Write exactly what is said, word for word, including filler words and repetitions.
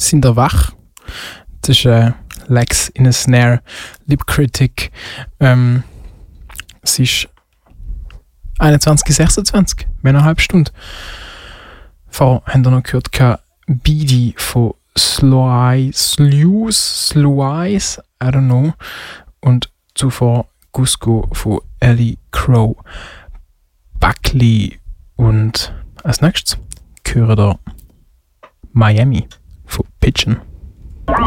Sind ihr wach? Das ist äh, Legs in a Snare, Lip Critic. Ähm, es ist einundzwanzig Uhr sechsundzwanzig, mehr als eine halbe Stunde. Vorher haben wir noch gehört, Beady von Slow Slews, Slow Eyes, I don't know. Und zuvor Cusco von Ellie Crow. Buckley. Und als nächstes hören wir Miami von Pigeon.